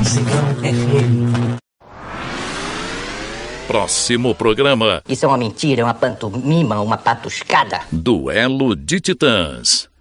Mozigão FM. Próximo programa. Isso é uma mentira, uma pantomima, uma patuscada. Duelo de Titãs.